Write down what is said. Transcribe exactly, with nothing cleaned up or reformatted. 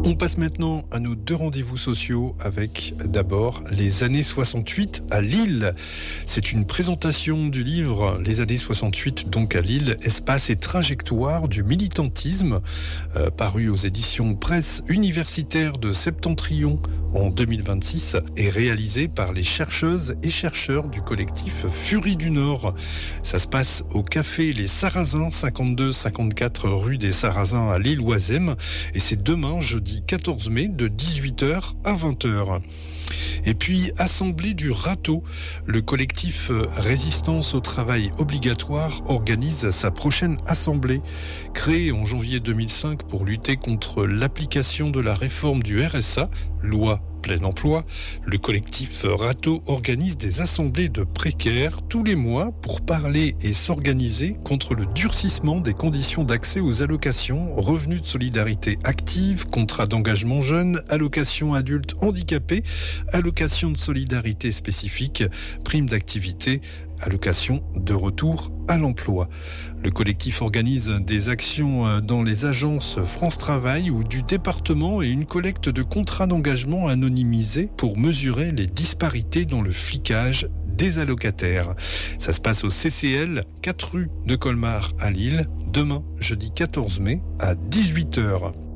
On passe maintenant à nos deux rendez-vous sociaux avec d'abord les années soixante-huit à Lille. C'est une présentation du livre Les années soixante-huit donc à Lille, espace et trajectoire du militantisme, euh, paru aux éditions Presse universitaire de Septentrion en deux mille vingt-six et réalisé par les chercheuses et chercheurs du collectif Furie du Nord. Ça se passe au café Les Sarrasins, cinquante-deux cinquante-quatre rue des Sarrasins à Lille-Oisem, et c'est demain jeudi quatorze mai de dix-huit heures à vingt heures. Et puis, Assemblée du Râteau, le collectif Résistance au travail obligatoire organise sa prochaine assemblée. Créé en janvier deux mille cinq pour lutter contre l'application de la réforme du R S A, loi plein emploi, le collectif Râteau organise des assemblées de précaires tous les mois pour parler et s'organiser contre le durcissement des conditions d'accès aux allocations, revenus de solidarité active, contrat d'engagement jeune, allocations adultes handicapés, allocations de solidarité spécifique, prime d'activité, allocation de retour à l'emploi. Le collectif organise des actions dans les agences France Travail ou du département et une collecte de contrats d'engagement anonymisés pour mesurer les disparités dans le flicage des allocataires. Ça se passe au C C L, quatre rue de Colmar à Lille, demain, jeudi quatorze mai, à dix-huit heures.